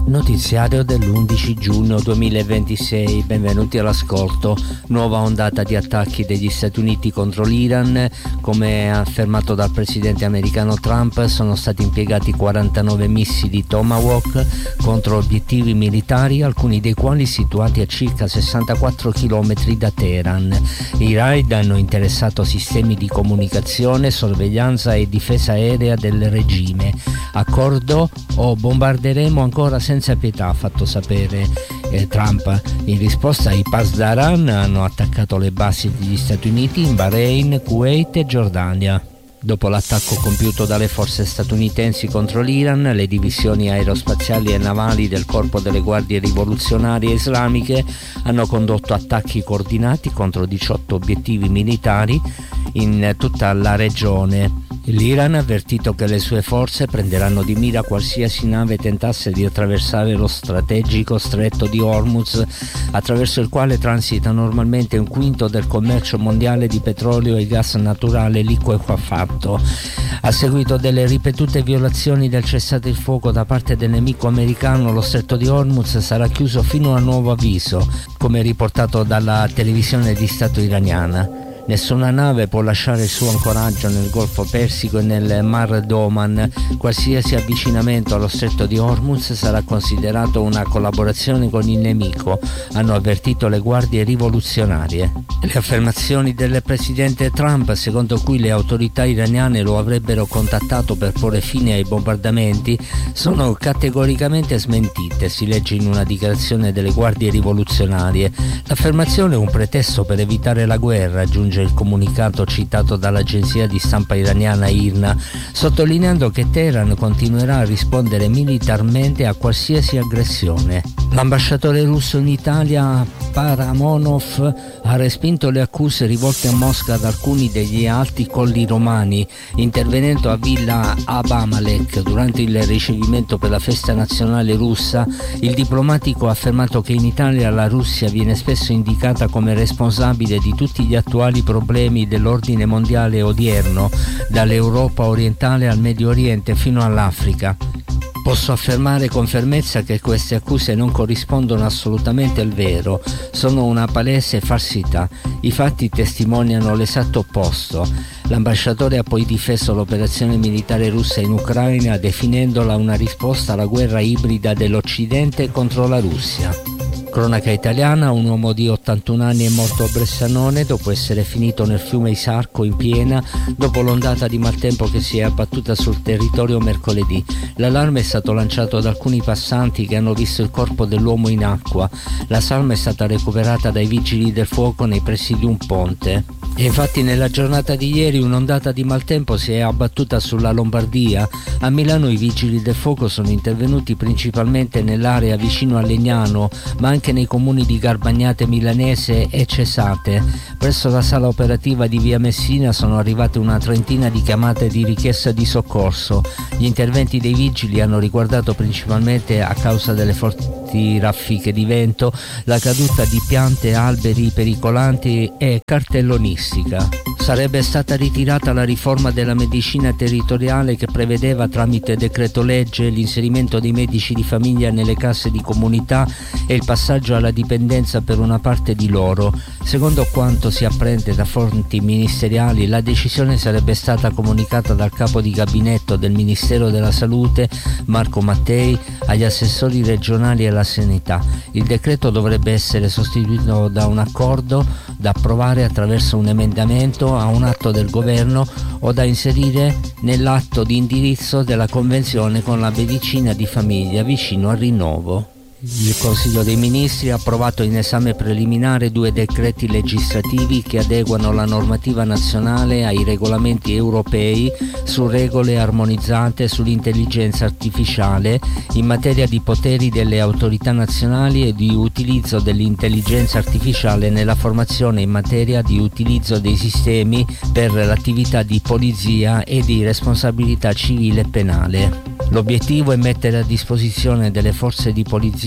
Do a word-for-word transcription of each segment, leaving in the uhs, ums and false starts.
Notiziario dell'undici giugno duemilaventisei, benvenuti all'ascolto. Nuova ondata di attacchi degli Stati Uniti contro l'Iran. Come affermato dal presidente americano Trump, sono stati impiegati quarantanove missili Tomahawk contro obiettivi militari, alcuni dei quali situati a circa sessantaquattro chilometri da Teheran. I raid hanno interessato sistemi di comunicazione, sorveglianza e difesa aerea del regime. Accordo o bombarderemo ancora senza senza pietà, ha fatto sapere eh, Trump. In risposta, i Pasdaran hanno attaccato le basi degli Stati Uniti in Bahrain, Kuwait e Giordania. Dopo l'attacco compiuto dalle forze statunitensi contro l'Iran, le divisioni aerospaziali e navali del Corpo delle Guardie Rivoluzionarie Islamiche hanno condotto attacchi coordinati contro diciotto obiettivi militari in tutta la regione. L'Iran ha avvertito che le sue forze prenderanno di mira qualsiasi nave tentasse di attraversare lo strategico stretto di Hormuz, attraverso il quale transita normalmente un quinto del commercio mondiale di petrolio e gas naturale liquefatto. A seguito delle ripetute violazioni del cessate il fuoco da parte del nemico americano, lo stretto di Hormuz sarà chiuso fino a nuovo avviso, come riportato dalla televisione di Stato iraniana. Nessuna nave può lasciare il suo ancoraggio nel Golfo Persico e nel Mar d'Oman. Qualsiasi avvicinamento allo stretto di Hormuz sarà considerato una collaborazione con il nemico, hanno avvertito le guardie rivoluzionarie. Le affermazioni del presidente Trump, secondo cui le autorità iraniane lo avrebbero contattato per porre fine ai bombardamenti, sono categoricamente smentite, si legge in una dichiarazione delle guardie rivoluzionarie. L'affermazione è un pretesto per evitare la guerra, aggiunge il comunicato citato dall'agenzia di stampa iraniana I R N A, sottolineando che Teheran continuerà a rispondere militarmente a qualsiasi aggressione. L'ambasciatore russo in Italia, Paramonov, ha respinto le accuse rivolte a Mosca da alcuni degli alti colli romani. Intervenendo a Villa Abamalek durante il ricevimento per la festa nazionale russa, il diplomatico ha affermato che in Italia la Russia viene spesso indicata come responsabile di tutti gli attuali problemi dell'ordine mondiale odierno, dall'Europa orientale al Medio Oriente fino all'Africa. Posso affermare con fermezza che queste accuse non corrispondono assolutamente al vero, sono una palese falsità. I fatti testimoniano l'esatto opposto. L'ambasciatore ha poi difeso l'operazione militare russa in Ucraina, definendola una risposta alla guerra ibrida dell'Occidente contro la Russia. Cronaca italiana: un uomo di ottantuno anni è morto a Bressanone dopo essere finito nel fiume Isarco in piena dopo l'ondata di maltempo che si è abbattuta sul territorio mercoledì. L'allarme è stato lanciato da alcuni passanti che hanno visto il corpo dell'uomo in acqua. La salma è stata recuperata dai vigili del fuoco nei pressi di un ponte. E infatti nella giornata di ieri un'ondata di maltempo si è abbattuta sulla Lombardia. A Milano i vigili del fuoco sono intervenuti principalmente nell'area vicino a Legnano, ma anche nei comuni di Garbagnate Milanese e Cesate. Presso la sala operativa di via Messina sono arrivate una trentina di chiamate di richiesta di soccorso. Gli interventi dei vigili hanno riguardato principalmente, a causa delle forti raffiche di vento, la caduta di piante, alberi pericolanti e cartellonistica. Sarebbe stata ritirata la riforma della medicina territoriale che prevedeva tramite decreto legge l'inserimento dei medici di famiglia nelle casse di comunità e il passaggio alla dipendenza per una parte di loro. Secondo quanto si apprende da fonti ministeriali, la decisione sarebbe stata comunicata dal capo di gabinetto del Ministero della Salute, Marco Mattei, agli assessori regionali e alla sanità. Il decreto dovrebbe essere sostituito da un accordo da approvare attraverso un emendamento a un atto del governo o da inserire nell'atto di indirizzo della convenzione con la medicina di famiglia vicino al rinnovo. Il Consiglio dei Ministri ha approvato in esame preliminare due decreti legislativi che adeguano la normativa nazionale ai regolamenti europei su regole armonizzate sull'intelligenza artificiale in materia di poteri delle autorità nazionali e di utilizzo dell'intelligenza artificiale nella formazione in materia di utilizzo dei sistemi per l'attività di polizia e di responsabilità civile e penale. L'obiettivo è mettere a disposizione delle forze di polizia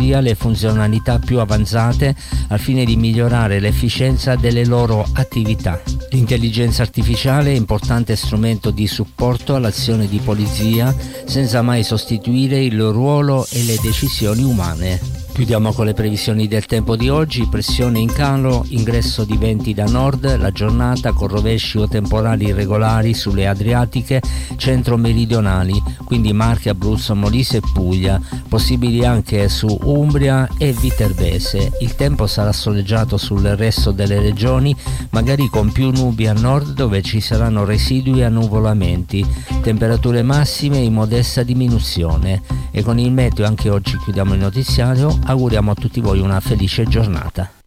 tecnologia le funzionalità più avanzate al fine di migliorare l'efficienza delle loro attività. L'intelligenza artificiale è importante strumento di supporto all'azione di polizia senza mai sostituire il ruolo e le decisioni umane. Chiudiamo con le previsioni del tempo di oggi: pressione in calo, ingresso di venti da nord, la giornata con rovesci o temporali irregolari sulle Adriatiche centro-meridionali, quindi Marche, Abruzzo, Molise e Puglia, possibili anche su Umbria e Viterbese. Il tempo sarà soleggiato sul resto delle regioni, magari con più nubi a nord dove ci saranno residui e annuvolamenti, temperature massime in modesta diminuzione. E con il meteo anche oggi chiudiamo il notiziario. Auguriamo a tutti voi una felice giornata.